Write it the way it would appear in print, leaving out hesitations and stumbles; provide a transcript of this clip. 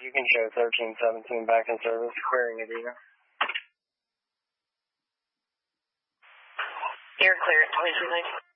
You can show 1317 back in service, clearing Adena. You're clear at 2290.